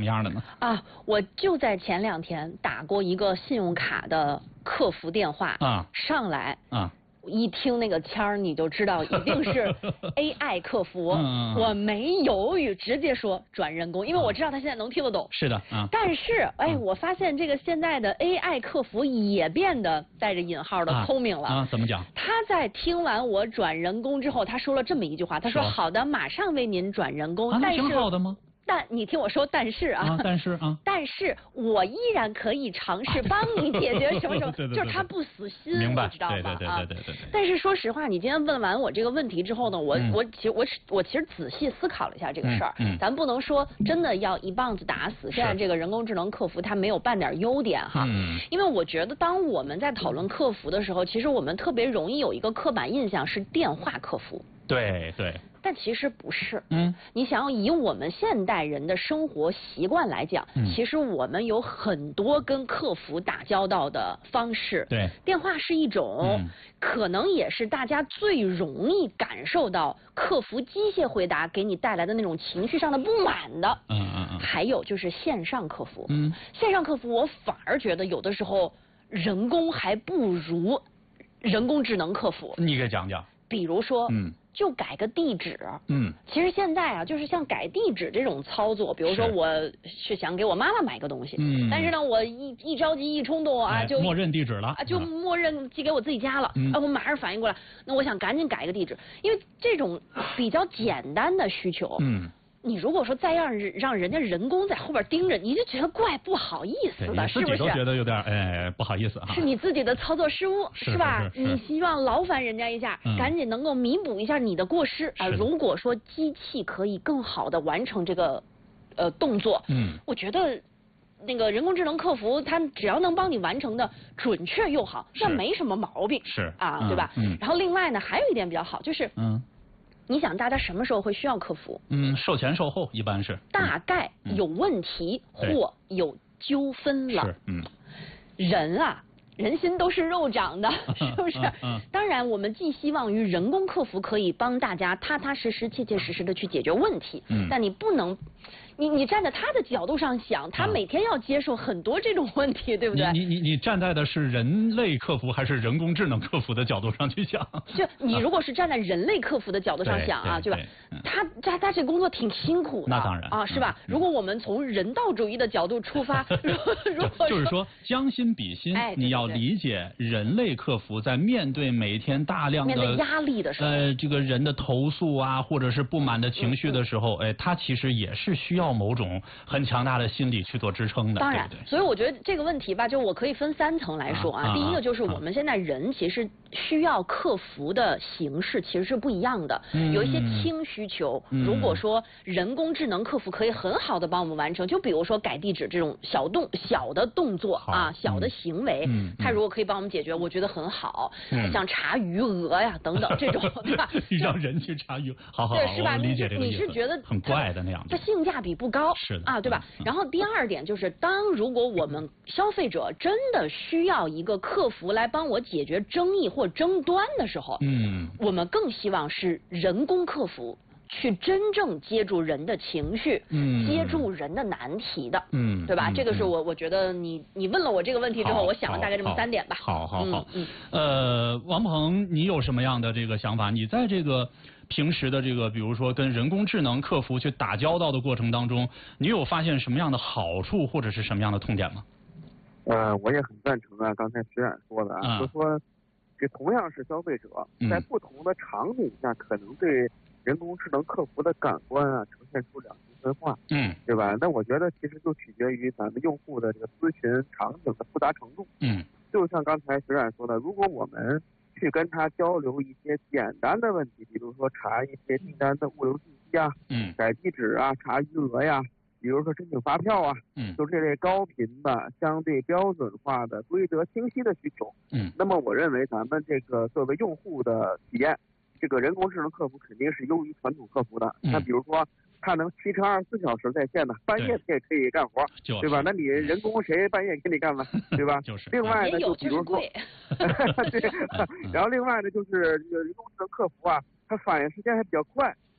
么样的呢？ 啊，我就在前2天打过一个信用卡的客服电话啊， 上来啊。 一听那个腔儿，你就知道一定是 AI 客服。我没犹豫，直接说转人工，因为我知道他现在能听得懂。 是的啊。 但是，我发现这个现在的 AI 客服也变得带着引号的聪明了。 啊，怎么讲？ 他在听完我转人工之后，他说了这么一句话，他说：“好的，马上为您转人工。”但是挺好的吗？ 但你听我说，但是啊，但是我依然可以尝试帮你解决什么什么，就是他不死心， 明白？ 你知道吗？ 对。 但是说实话，你今天问完我这个问题之后呢，我其实仔细思考了一下这个事儿，咱不能说真的要一棒子打死。现在这个人工智能客服它没有半点优点哈，因为我觉得当我们在讨论客服的时候，其实我们特别容易有一个刻板印象是电话客服。 对。 但其实不是，你想要以我们现代人的生活习惯来讲，其实我们有很多跟客服打交道的方式。 对， 电话是一种，可能也是大家最容易感受到客服机械回答给你带来的那种情绪上的不满的。还有就是线上客服，线上客服我反而觉得有的时候人工还不如人工智能客服。 你给讲讲。 比如说，就改个地址，其实现在啊，就是像改地址这种操作，比如说我是想给我妈妈买个东西，但是呢，我一着急一冲动啊，就默认地址了啊， 就默认寄给我自己家了，我马上反应过来，那我想赶紧改一个地址，因为这种比较简单的需求，你如果说再让人家人工在后边盯着，你就觉得怪不好意思的，是不是？ 自己都觉得有点不好意思啊。 是你自己的操作失误，是吧？你希望劳烦人家一下，赶紧能够弥补一下你的过失啊。如果说机器可以更好的完成这个动作，我觉得那个人工智能客服它只要能帮你完成的准确又好，那没什么毛病， 是啊，对吧？然后另外呢，还有一点比较好，就是你想大家什么时候会需要客服？ 售前售后一般是大概有问题或有纠纷了。人啊，人心都是肉长的，是不是？当然，我们寄希望于人工客服可以帮大家踏踏实实、切切实实的去解决问题。但你不能。你站在他的角度上想，他每天要接受很多这种问题，对不对？ 你站在的是人类客服还是人工智能客服的角度上去想？ 就你如果是站在人类客服的角度上想啊，对吧？他这工作挺辛苦的， 那当然啊，是吧？如果我们从人道主义的角度出发，如果就是说将心比心，你要理解人类客服在面对每天大量的面对压力的时候， 这个人的投诉啊，或者是不满的情绪的时候，他其实也是需要某种很强大的心理去做支撑的。 当然， 对不对？ 所以我觉得这个问题吧，就我可以分3层来说啊。第一个就是我们现在人其实需要客服的形式其实是不一样的，有一些轻需求，如果说人工智能客服可以很好的帮我们完成，就比如说改地址这种小的动作啊，小的行为，它如果可以帮我们解决，我觉得很好。像查余额呀等等这种，对吧？ 让人去查余，好， 对，是吧？ 理解这个意思。 你是觉得很怪的那样子， 它性价比不高， 是的啊，对吧？然后第2点就是，如果我们消费者真的需要一个客服来帮我解决争议或争端的时候，我们更希望是人工客服去真正接住人的情绪，接住人的难题的，对吧？这个是我觉得你问了我这个问题之后，我想了大概这么3点吧。 好，王鹏，你有什么样的这个想法？你在这个平时的这个，比如说跟人工智能客服去打交道的过程当中，你有发现什么样的好处或者是什么样的痛点吗？ 我也很赞成啊，刚才徐冉说的啊，就说这同样是消费者，在不同的场景下，可能对人工智能客服的感官啊呈现出两极分化，对吧？那我觉得其实就取决于咱们用户的这个咨询场景的复杂程度，就像刚才徐冉说的，如果我们去跟他交流一些简单的问题，比如说查一些订单的物流信息啊，改地址啊，查余额呀，比如说申请发票啊，就这类高频的、相对标准化的、规则清晰的需求，那么我认为咱们这个作为用户的体验，这个人工智能客服肯定是优于传统客服的。那比如说，它能7乘24小时在线的，半夜它也可以干活，对吧？那你人工谁半夜给你干完，对吧？另外呢，就比如说，对，然后另外呢，就是这个人工智能客服啊，它反应时间还比较快。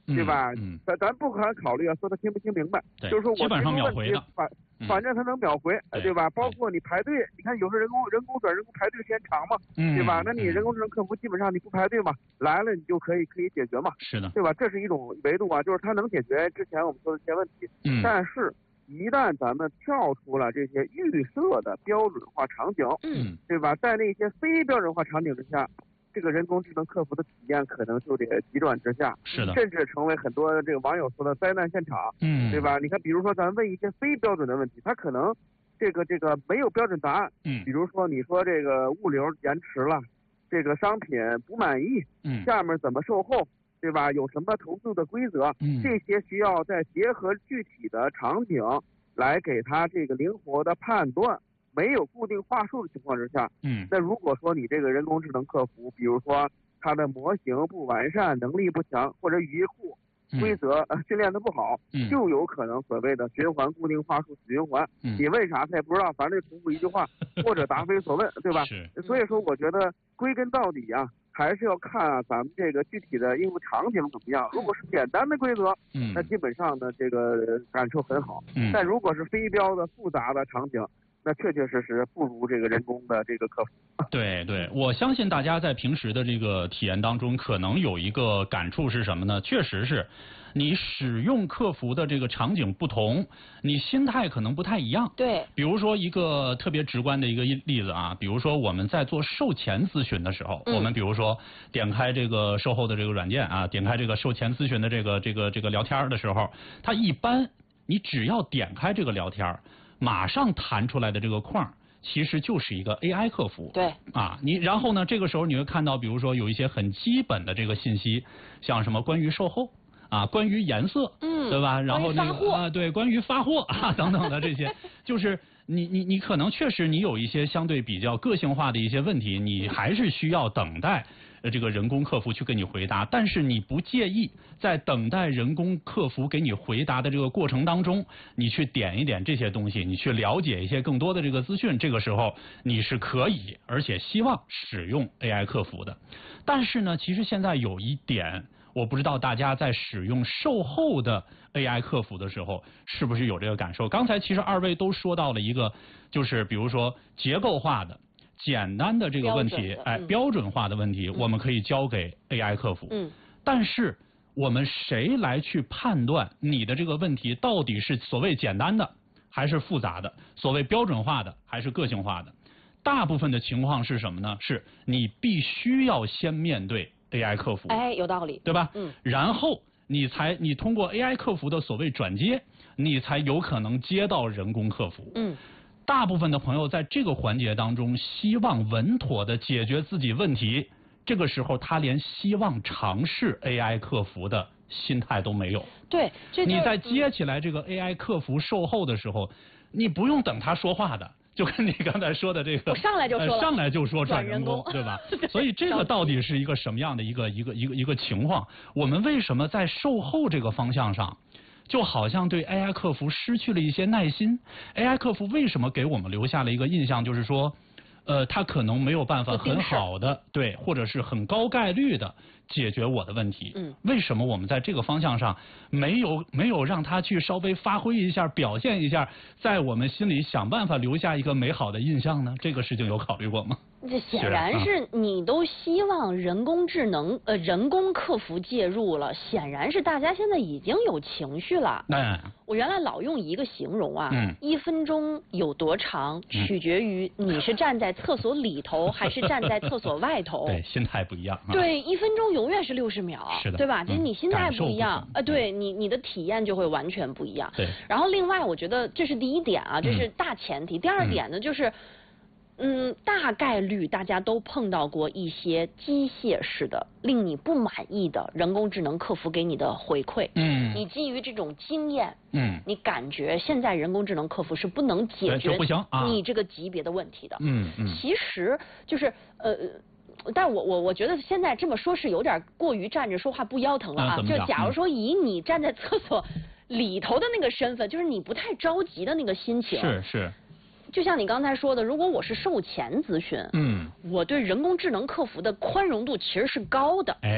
对吧？咱不可考虑说他听不听明白，就是说我基本上秒回的， 反正他能秒回，对吧？包括你排队，你看有时候人工转人工排队时间长嘛，对吧？那你人工智能客服基本上你不排队嘛，来了你就可以解决嘛， 是的， 对吧？这是一种维度啊，就是它能解决之前我们说的这些问题，但是一旦咱们跳出了这些预设的标准化场景，对吧？在那些非标准化场景之下，这个人工智能客服的体验可能就得急转直下， 是的， 甚至成为很多这个网友说的灾难现场，对吧？你看，比如说咱问一些非标准的问题，他可能这个没有标准答案，比如说你说这个物流延迟了，这个商品不满意，下面怎么售后，对吧？有什么投诉的规则，这些需要再结合具体的场景来给他这个灵活的判断。没有固定话术的情况之下，那如果说你这个人工智能客服，比如说它的模型不完善、能力不强，或者语义库规则训练的不好，就有可能所谓的循环固定话术死循环。你问啥他也不知道，反正就重复一句话或者答非所问，对吧？所以说我觉得归根到底啊，还是要看咱们这个具体的应用场景怎么样。如果是简单的规则，那基本上呢这个感受很好。但如果是非标的复杂的场景，那确确实实不如这个人工的这个客服。 对，我相信大家在平时的这个体验当中，可能有一个感触是什么呢？确实是，你使用客服的这个场景不同，你心态可能不太一样。 对。 比如说一个特别直观的一个例子啊，比如说我们在做售前咨询的时候，我们比如说点开这个售后的这个软件啊，点开这个售前咨询的这个聊天的时候，它一般你只要点开这个聊天，马上弹出来的这个框其实就是一个 AI 客服。 对啊，然后呢，这个时候你会看到，比如说有一些很基本的这个信息，像什么关于售后啊，关于颜色，对吧？然后这个啊，对，关于发货啊等等的这些，就是你可能确实你有一些相对比较个性化的一些问题，你还是需要等待这个人工客服去给你回答，但是你不介意在等待人工客服给你回答的这个过程当中，你去点一点这些东西，你去了解一些更多的这个资讯，这个时候你是可以而且希望使用 AI 客服的。但是呢，其实现在有一点，我不知道大家在使用售后的 AI 客服的时候是不是有这个感受。刚才其实二位都说到了一个，就是比如说结构化的简单的这个问题，标准化的问题，我们可以交给 AI 客服。但是我们谁来去判断你的这个问题到底是所谓简单的还是复杂的，所谓标准化的还是个性化的？大部分的情况是什么呢？是你必须要先面对 AI 客服。 有道理， 对吧？然后你通过 AI 客服的所谓转接，你才有可能接到人工客服。大部分的朋友在这个环节当中，希望稳妥的解决自己问题，这个时候他连希望尝试 AI 客服的心态都没有。 对， 你在接起来这个 AI 客服售后的时候，你不用等他说话的，就跟你刚才说的这个， 我上来就说转人工，对吧？所以这个到底是一个什么样的一个情况？我们为什么在售后这个方向上，就好像对 AI 客服失去了一些耐心？ AI 客服为什么给我们留下了一个印象，就是说他可能没有办法很好的对，或者是很高概率的解决我的问题。为什么我们在这个方向上没有让他去稍微发挥一下，表现一下，在我们心里想办法留下一个美好的印象呢？这个事情有考虑过吗？ 这显然是你都希望人工智能人工客服介入了，显然是大家现在已经有情绪了。我原来老用一个形容啊，1分钟有多长，取决于你是站在厕所里头还是站在厕所外头。 对，心态不一样。 对，1分钟永远是60秒， 是的， 对吧？就是你心态不一样，对你的体验就会完全不一样。 对。 然后另外，我觉得这是第一点啊，这是大前提。第二点呢，就是。大概率大家都碰到过一些机械式的令你不满意的人工智能客服给你的回馈。你基于这种经验，你感觉现在人工智能客服是不能解决你这个级别的问题的。其实就是但我觉得现在这么说是有点过于站着说话不腰疼了啊。就假如说以你站在厕所里头的那个身份，就是你不太着急的那个心情。 是。 就像你刚才说的，如果我是售前咨询，我对人工智能客服的宽容度其实是高的。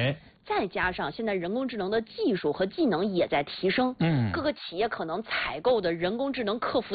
再加上现在人工智能的技术和技能也在提升，各个企业可能采购的人工智能客服